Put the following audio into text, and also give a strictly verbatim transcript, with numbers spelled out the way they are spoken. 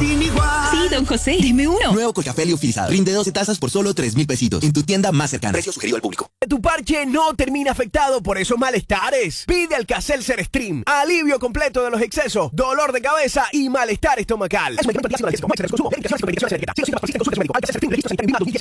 sin igual. Sí, don José, deme uno. Nuevo Colcafé liofilizado. Rinde doce tazas por solo tres mil pesitos. En tu tienda más cercana. Precio sugerido al público. Tu parche no termina afectado por esos malestares. Pide Alka-Seltzer Stream. Alivio completo de los excesos, dolor de cabeza y malestar estomacal. Es un medicamento de consumo. Verificaciones con médico. Cero síntomas persistentes con su médico. Alka-Seltzer Stream. Registro sanitario en dos mil diecisiete.